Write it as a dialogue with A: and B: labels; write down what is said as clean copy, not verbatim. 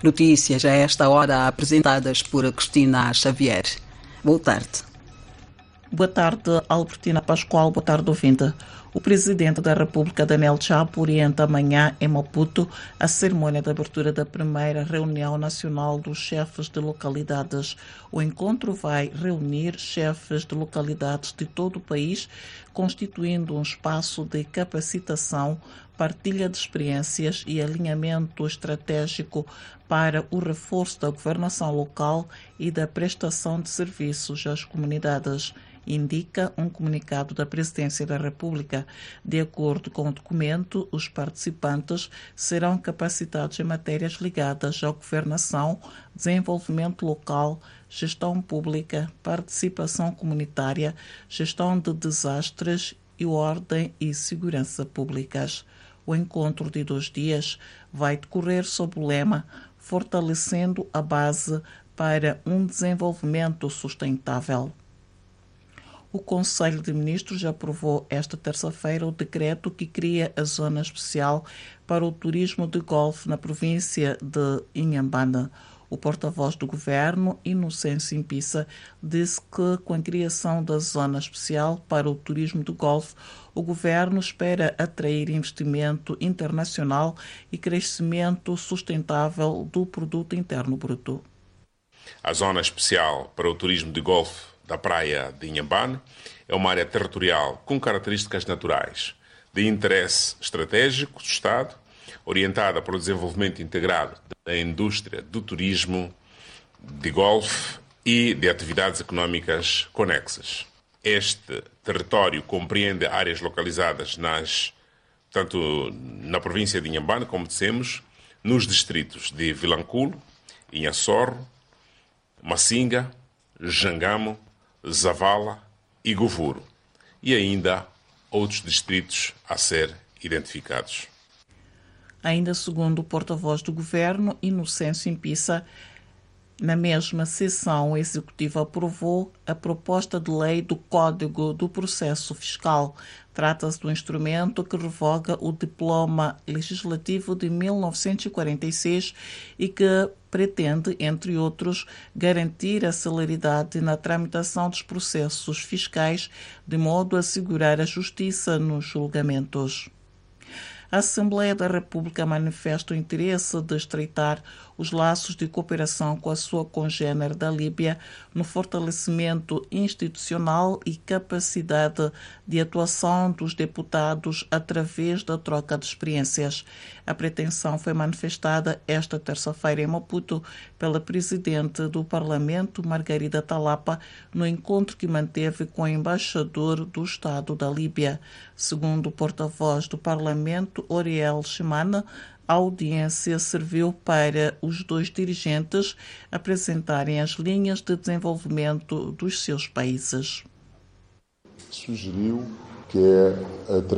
A: Notícias a esta hora apresentadas por Cristina Xavier. Boa tarde.
B: Boa tarde, Albertina Pascoal. Boa tarde, ouvinte. O Presidente da República, Daniel Chapo, orienta amanhã em Maputo a cerimônia de abertura da primeira reunião nacional dos chefes de localidades. O encontro vai reunir chefes de localidades de todo o país, constituindo um espaço de capacitação, partilha de experiências e alinhamento estratégico para o reforço da governação local e da prestação de serviços às comunidades, indica um comunicado da Presidência da República. De acordo com o documento, os participantes serão capacitados em matérias ligadas à governação, desenvolvimento local, gestão pública, participação comunitária, gestão de desastres e ordem e segurança públicas. O encontro de 2 dias vai decorrer sob o lema Fortalecendo a Base para um Desenvolvimento Sustentável. O Conselho de Ministros já aprovou esta terça-feira o decreto que cria a Zona Especial para o Turismo de Golfe na província de Inhambane. O porta-voz do Governo, Inocêncio Impissa, disse que com a criação da Zona Especial para o Turismo de Golfe, o Governo espera atrair investimento internacional e crescimento sustentável do Produto Interno Bruto.
C: A Zona Especial para o Turismo de Golfe da praia de Inhambane é uma área territorial com características naturais, de interesse estratégico do Estado, orientada para o desenvolvimento integrado da indústria do turismo, de golfe e de atividades económicas conexas. Este território compreende áreas localizadas tanto na província de Inhambane, como dissemos, nos distritos de Vilanculo, Inhaçorro, Massinga, Jangamo, Zavala e Govuro, e ainda outros distritos a ser identificados.
B: Ainda segundo o porta-voz do Governo, Inocêncio Impissa, na mesma sessão, o Executivo aprovou a proposta de lei do Código do Processo Fiscal. Trata-se de um instrumento que revoga o diploma legislativo de 1946 e que pretende, entre outros, garantir a celeridade na tramitação dos processos fiscais, de modo a assegurar a justiça nos julgamentos. A Assembleia da República manifesta o interesse de estreitar os laços de cooperação com a sua congênere da Líbia no fortalecimento institucional e capacidade de atuação dos deputados através da troca de experiências. A pretensão foi manifestada esta terça-feira em Maputo pela Presidente do Parlamento, Margarida Talapa, no encontro que manteve com o embaixador do Estado da Líbia. Segundo o porta-voz do Parlamento, Oriel Chimana, a audiência serviu para os 2 dirigentes apresentarem as linhas de desenvolvimento dos seus países.
D: Sugeriu que